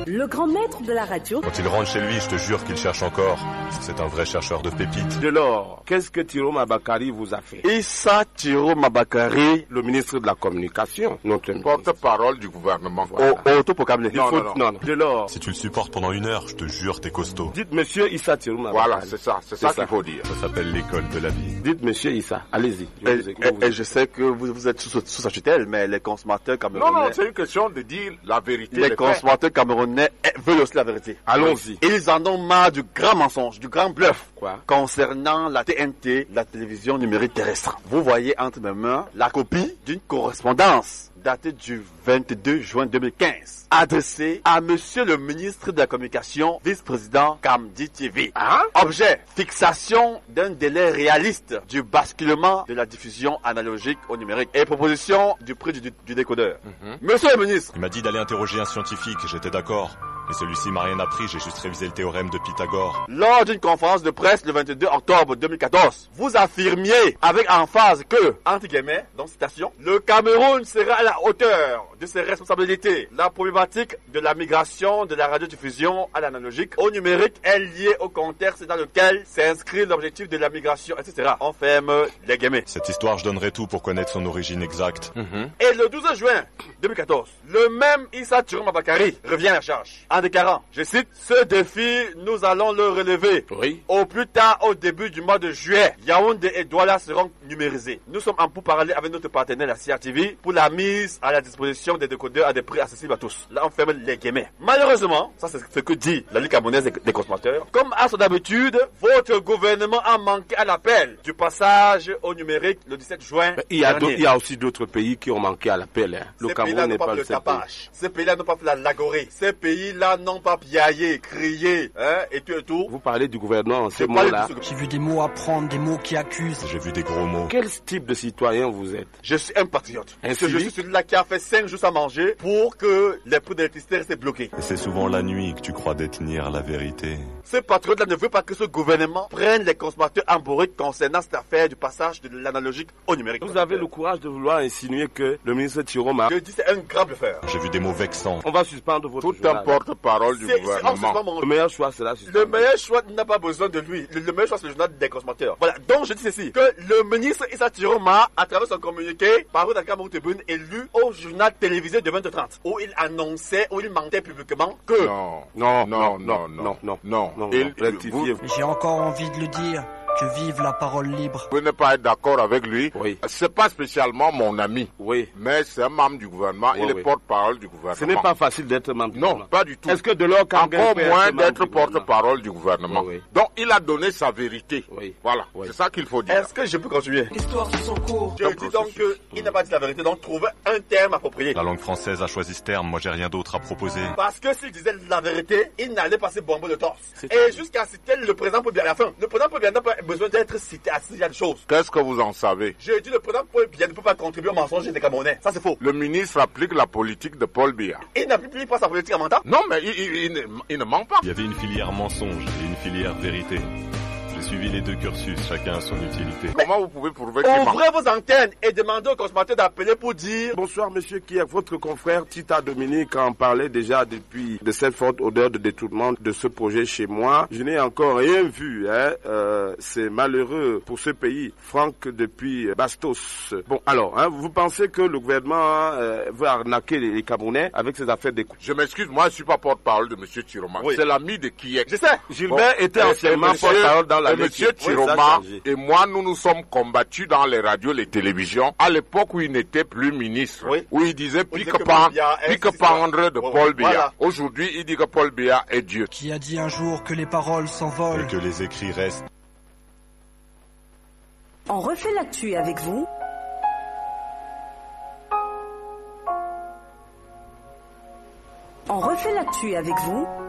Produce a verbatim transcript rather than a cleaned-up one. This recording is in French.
Le grand maître de la radio. Quand il rentre chez lui, je te jure qu'il cherche encore. C'est un vrai chercheur de pépites. Dès lors, qu'est-ce que Thiro Mabakari vous a fait? Issa Thiro Mabakari, le ministre de la Communication, notre porte-parole du gouvernement. Voilà. Au, autopocable. Non, non, non, non, non. Dès lors, si tu le supportes pendant une heure, je te jure, t'es costaud. Dites monsieur Issa Thiro Mabakari. Voilà, c'est ça, c'est ça, ça qu'il faut dire. Ça s'appelle l'école de la vie. Dites monsieur Issa, allez-y. Et, et, et je sais que vous, vous êtes sous, sous sa tutelle, mais les consommateurs camerounais... Non, non, c'est une question de dire la vérité. Les, les consommateurs camerounais veulent aussi la vérité. Allons-y. Ils en ont marre du grand mensonge, du grand bluff. Quoi? Concernant la T N T, la télévision numérique terrestre. Vous voyez entre mes mains la copie d'une correspondance datée du vingt-deux juin deux mille quinze, adressée à monsieur le ministre de la Communication, vice-président Kamdi T V. Hein? Objet, fixation d'un délai réaliste du basculement de la diffusion analogique au numérique et proposition du prix du, du décodeur. Mm-hmm. Monsieur le ministre, il m'a dit d'aller interroger un scientifique, j'étais d'accord. Mais celui-ci m'a rien appris, j'ai juste révisé le théorème de Pythagore. Lors d'une conférence de presse le vingt-deux octobre deux mille quatorze, vous affirmiez avec emphase que, entre guillemets, donc citation, le Cameroun sera à la hauteur de ses responsabilités. La problématique de la migration de la radiodiffusion à l'analogique au numérique est liée au contexte dans lequel s'inscrit l'objectif de la migration, et cetera. On ferme les guillemets. Cette histoire, je donnerai tout pour connaître son origine exacte. Mm-hmm. Et le douze juin deux mille quatorze, le même Issa Thiro Mabakari revient à la charge. En déclarant, je cite, ce défi, nous allons le relever. Oui. Au plus tard, au début du mois de juillet, Yaoundé et Douala seront numérisés. Nous sommes en pourparlers avec notre partenaire, la C R T V, pour la mise à la disposition des décodeurs à des prix accessibles à tous. Là, on ferme les guillemets. Malheureusement, ça c'est ce que dit la Ligue camerounaise des consommateurs, comme à son habitude, votre gouvernement a manqué à l'appel du passage au numérique le dix-sept juin. Il y a, il y a aussi d'autres pays qui ont manqué à l'appel. Hein. Le Cameroun n'est pas, pas le seul pays. Ces pays-là n'ont pas fait la lagorée. Ces pays-là n'ont pas piaillé, crié, hein, et tout et tout. Vous parlez du gouvernement, ces mots-là. J'ai vu des mots apprendre, des mots qui accusent. J'ai vu des gros mots. Quel type de citoyen vous êtes? Je suis un patriote. Ainsi, je suis celui-là qui a fait cinq jours à manger pour que les prix d'électricité restent bloqués. Et c'est souvent la nuit que tu crois détenir la vérité. Ce patriote-là ne veut pas que ce gouvernement prenne les consommateurs emboriques concernant cette affaire du passage de l'analogique au numérique. Vous avez le courage de vouloir insinuer que le ministre Thiro Mabakari... Je dis c'est un grand bluffeur. J'ai vu des mots vexants. On va suspendre votre Tout un porte-parole du gouvernement. Mon... Le meilleur choix, c'est là. Le meilleur choix n'a pas besoin de lui. Le, le meilleur choix, c'est le journal des consommateurs. Voilà. Donc, je dis ceci. Que le ministre Issa Thiro Mabakari, à travers son communiqué, paru dans le Cameroun Tribune, est lu au journal télévisé de vingt heures trente, où il annonçait, où il mentait publiquement que... Non, non, non, non, non, non, non. non, il, rectifiez. J'ai encore envie de le dire. Que vive la parole libre. Vous n'êtes pas être d'accord avec lui. Oui. C'est pas spécialement mon ami. Oui. Mais c'est un membre du gouvernement. Oui, il oui. est porte-parole du gouvernement. Ce n'est pas facile d'être membre du Non, gouvernement. pas du tout. Est-ce que de l'or encore moins d'être porte-parole du gouvernement. Oui, oui. Donc il a donné sa vérité. Oui. Voilà. Oui. C'est ça qu'il faut dire. Est-ce que je peux continuer? L'histoire sur son cours. Je dis donc qu'il n'a pas dit la vérité, donc trouver un terme approprié. La langue française a choisi ce terme, moi j'ai rien d'autre à proposer. Parce que s'il disait la vérité, il n'allait pas se bomber de torse. Et jusqu'à citer le président Paul Biya à la fin. Le président Paul Biya n'a pas besoin d'être cité à ce genre de choses. Qu'est-ce que vous en savez? J'ai dit le président Paul Biya ne peut pas contribuer au mensonge des Camerounais. Ça c'est faux. Le ministre applique la politique de Paul Biya. Il n'applique pas sa politique en mentant. Non, mais il, il, il, ne, il ne ment pas. Il y avait une filière mensonge et une filière vérité. J'ai suivi les deux cursus, chacun a son utilité. Mais comment vous pouvez prouver qu'il ment? Ouvrez vos antennes et demandez aux consommateurs d'appeler pour dire... Bonsoir monsieur qui est votre confrère Tita Dominique en parlait déjà depuis de cette forte odeur de détournement de ce projet chez moi. Je n'ai encore rien vu, hein. Euh, c'est malheureux pour ce pays. Franck depuis Bastos. Bon alors, hein, vous pensez que le gouvernement euh, veut arnaquer les, les Camerounais avec ses affaires d'écoute? Je m'excuse, moi je suis pas porte-parole de monsieur Thiro Mabakari. Oui. C'est l'ami de Kiek. Je sais. Gilbert bon, était anciennement porte-parole dans la et monsieur Thiro Mabakari et moi, nous nous sommes combattus dans les radios, les télévisions, à l'époque où il n'était plus ministre, oui. Où il disait pique-pendre de oh, Paul Biya. Voilà. Aujourd'hui, il dit que Paul Biya est Dieu. Qui a dit un jour que les paroles s'envolent et que les écrits restent. On refait l'actu avec vous. On refait l'actu avec vous.